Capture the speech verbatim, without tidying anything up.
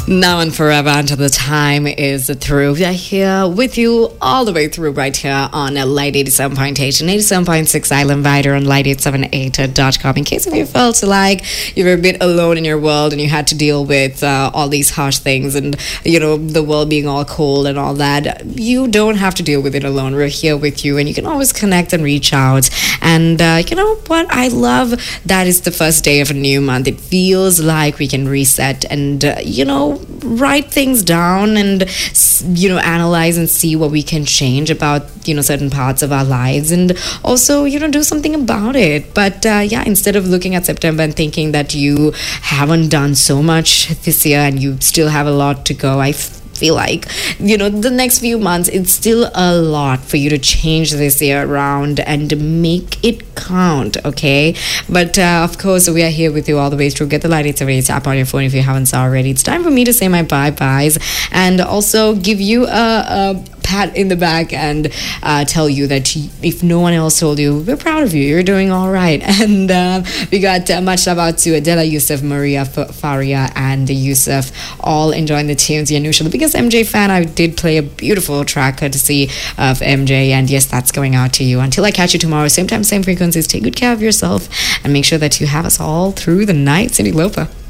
Now and forever until the time is through. We are here with you all the way through right here on Light eighty-seven point eight and eighty-seven point six Island Vider on light eight seven eight dot com. In case if you felt like you were a bit alone in your world and you had to deal with uh, all these harsh things and, you know, the world being all cold and all that, you don't have to deal with it alone. We're here with you and you can always connect and reach out. And uh, you know what? I love that it's the first day of a new month. It feels like we can reset and, uh, you know, write things down and, you know, analyze and see what we can change about, you know, certain parts of our lives and also, you know, do something about it. But uh, yeah, instead of looking at September and thinking that you haven't done so much this year and you still have a lot to go, I feel like, you know, the next few months, it's still a lot for you to change this year around and make it count, okay? But uh, of course, we are here with you all the way through. Get the Light eight seven eight app on your phone if you haven't already. It's time for me to say my bye-byes and also give you a, a pat in the back and uh, tell you that if no one else told you, we're proud of you. You're doing all right. And uh, we got uh, much love out to Adela, Yusuf, Maria, F- Faria, and Yusuf, all enjoying the tunes. Yanusha, the biggest M J fan. I did play a beautiful track courtesy of M J, and yes, that's going out to you. Until I catch you tomorrow, same time, same frequencies. Take good care of yourself and make sure that you have us all through the night. Cindy Lopa.